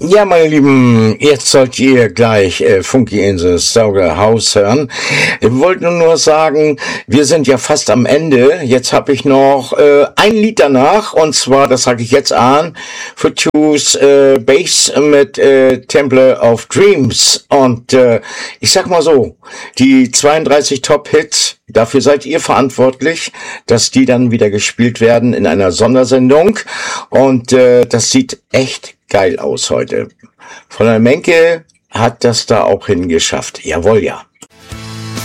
Ja, meine Lieben, jetzt sollt ihr gleich Funky in the Sauger House hören. Ich wollte nur sagen, wir sind ja fast am Ende. Jetzt habe ich noch ein Lied danach, und zwar, das sage ich jetzt an, Future's Bass mit Temple of Dreams. Und ich sag mal so, die 32 Top-Hits, dafür seid ihr verantwortlich, dass die dann wieder gespielt werden in einer Sondersendung. Und das sieht echt geil aus heute. Von der Menke hat das da auch hingeschafft. Jawohl, ja.